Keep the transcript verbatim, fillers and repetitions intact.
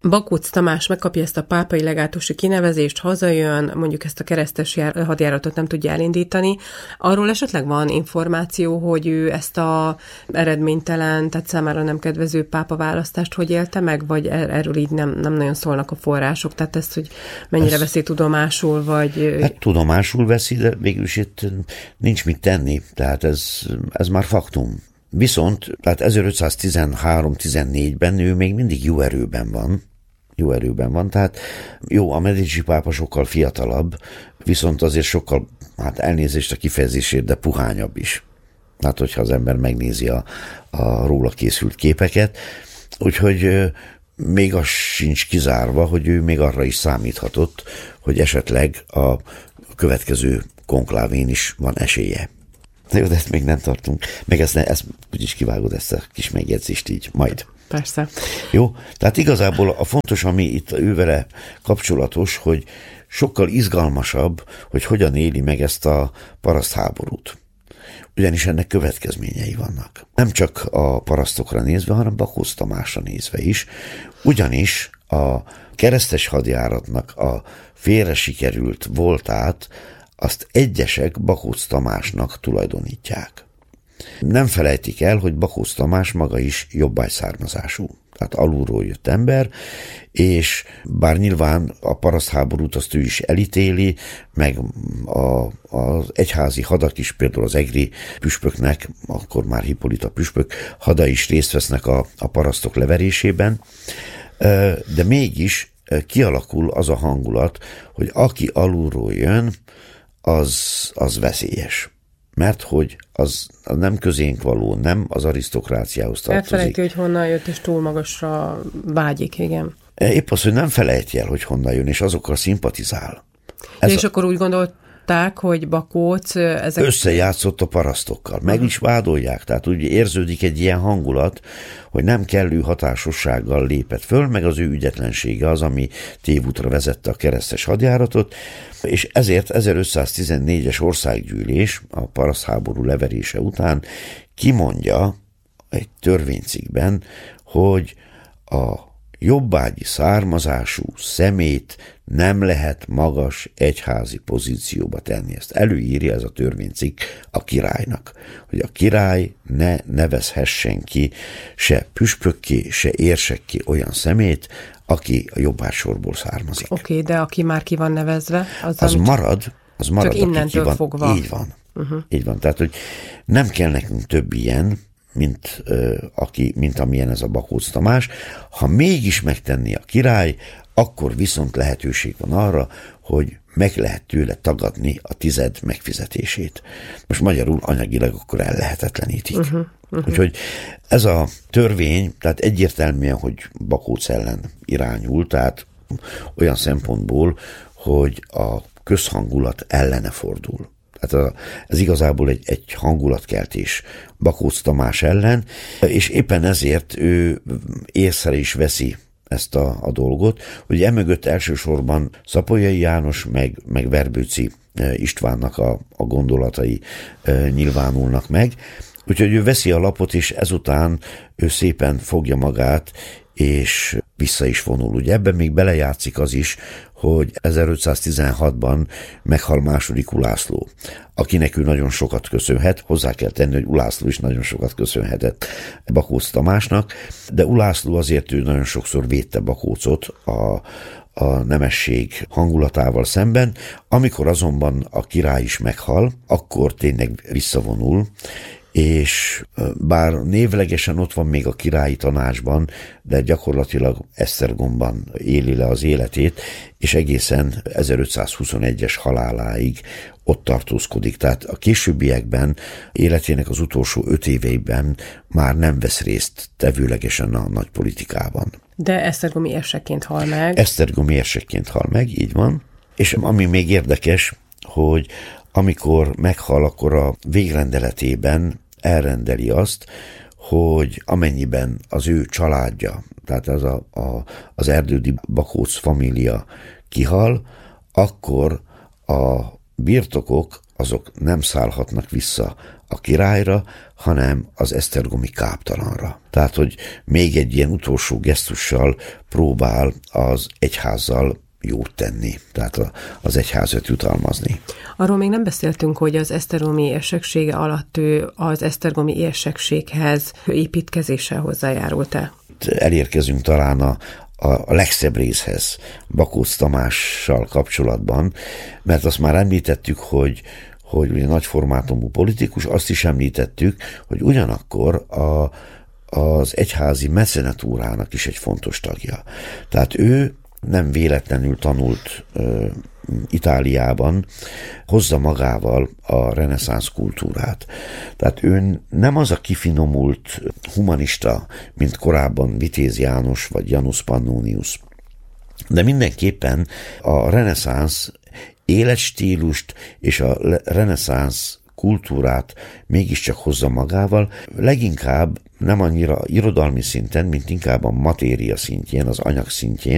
Bakóc Tamás megkapja ezt a pápai legátusi kinevezést, hazajön, mondjuk ezt a keresztes jár, hadjáratot nem tudja elindítani. Arról esetleg van információ, hogy ő ezt a eredménytelen, tehát számára nem kedvező pápa választást hogy élte meg, vagy erről így nem, nem nagyon szólnak a források? Tehát ezt, hogy mennyire ez, veszi tudomásul, vagy... Hát tudomásul veszi, de végülis itt nincs mit tenni, tehát ez, ez már faktum. Viszont, tehát ezerötszáztizenhárom tizennégyben ő még mindig jó erőben van, jó erőben van, tehát jó, a Medici pápa sokkal fiatalabb, viszont azért sokkal, hát elnézést a kifejezésért, de puhányabb is. Hát, hogyha az ember megnézi a, a róla készült képeket, úgyhogy még az sincs kizárva, hogy ő még arra is számíthatott, hogy esetleg a következő konklávén is van esélye. De jó, de ezt még nem tartunk. Meg ezt, ne, ezt úgyis kivágod, ezt a kis megjegyzést így majd. Persze. Jó, tehát igazából a fontos, ami itt ővele kapcsolatos, hogy sokkal izgalmasabb, hogy hogyan éli meg ezt a parasztháborút. Ugyanis ennek következményei vannak. Nem csak a parasztokra nézve, hanem Bakóc Tamásra nézve is. Ugyanis a keresztes hadjáratnak a félre sikerült voltát azt egyesek Bakóc Tamásnak tulajdonítják. Nem felejtik el, hogy Bakóc Tamás maga is jobbágy származású, tehát alulról jött ember, és bár nyilván a parasztháborút azt ő is elítéli, meg a, az egyházi hadak is, például az egri püspöknek, akkor már Hippolyta püspök, hada is részt vesznek a, a parasztok leverésében, de mégis kialakul az a hangulat, hogy aki alulról jön, az, az veszélyes. Mert hogy az nem közénk való, nem az arisztokráciához tartozik. Elfelejti, hogy honnan jött, és túl magasra vágyik, igen. Épp az, hogy nem felejti el, hogy honnan jön, és azokkal szimpatizál. Ez és a... akkor úgy gondolták, hogy Bakóc... Ezek... összejátszott a parasztokkal. Meg uh-huh. is vádolják, tehát úgy érződik egy ilyen hangulat, hogy nem kellő hatásossággal lépett föl, meg az ő ügyetlensége az, ami tévútra vezette a keresztes hadjáratot, és ezért ezerötszáztizennégyes országgyűlés a parasztháború leverése után kimondja egy törvénycikkben, hogy a jobbágyi származású szemét nem lehet magas egyházi pozícióba tenni. Ezt előírja ez a törvénycikk a királynak, hogy a király ne nevezhessen ki se püspökké, se érsekké olyan szemét, aki a jobbágysorból származik. Oké, okay, de aki már ki van nevezve, az, az marad, az marad, csak innentől van, fogva. Így van. Uh-huh. Így van. Tehát, hogy nem kell nekünk több ilyen, mint, uh, aki, mint amilyen ez a Bakóc Tamás. Ha mégis megtenni a király, akkor viszont lehetőség van arra, hogy meg lehet tőle tagadni a tized megfizetését. Most magyarul anyagilag akkor ellehetetlenítik. Uh-huh, uh-huh. Úgyhogy ez a törvény, tehát egyértelműen, hogy Bakóc ellen irányul, tehát olyan szempontból, hogy a közhangulat ellene fordul. Tehát ez igazából egy, egy hangulatkeltés Bakóc Tamás ellen, és éppen ezért ő észre is veszi ezt a, a dolgot, hogy emögött elsősorban Szapolyai János meg, meg Verbőci Istvánnak a, a gondolatai e, nyilvánulnak meg. Úgyhogy ő veszi a lapot, és ezután ő szépen fogja magát, és vissza is vonul. Ugye ebben még belejátszik az is, hogy ezerötszáztizenhatban meghal második Ulászló, akinek ő nagyon sokat köszönhet. Hozzá kell tenni, hogy Ulászló is nagyon sokat köszönhetett Bakóc Tamásnak, de Ulászló azért ő nagyon sokszor védte Bakócot a, a nemesség hangulatával szemben. Amikor azonban a király is meghal, akkor tényleg visszavonul, és bár névlegesen ott van még a királyi tanácsban, de gyakorlatilag Esztergomban éli le az életét, és egészen ezerötszázhuszonegyes haláláig ott tartózkodik. Tehát a későbbiekben, életének az utolsó öt éveiben már nem vesz részt tevőlegesen a nagy politikában. De esztergomi érsekként hal meg. Esztergomi érsekként hal meg, így van. És ami még érdekes, hogy amikor meghal, akkor a végrendeletében elrendeli azt, hogy amennyiben az ő családja, tehát az a, a, az Erdődy Bakóc família kihal, akkor a birtokok azok nem szállhatnak vissza a királyra, hanem az esztergomi káptalanra. Tehát, hogy még egy ilyen utolsó gesztussal próbál az egyházzal jót tenni, tehát az egyházat jutalmazni. Arról még nem beszéltünk, hogy az esztergomi érseksége alatt ő az esztergomi érsekséghez építkezéssel hozzájárult-e? Elérkezünk talán a, a legszebb részhez Bakócz Tamással kapcsolatban, mert azt már említettük, hogy hogy ugye nagyformátumú politikus, azt is említettük, hogy ugyanakkor a, az egyházi mecenatúrának is egy fontos tagja. Tehát ő nem véletlenül tanult ö, Itáliában, hozza magával a reneszánsz kultúrát. Tehát ő nem az a kifinomult humanista, mint korábban Vitéz János vagy Janus Pannonius, de mindenképpen a reneszánsz életstílust és a reneszánsz kultúrát mégiscsak hozza magával, leginkább nem annyira irodalmi szinten, mint inkább a matéria szintjén, az anyag szintjén,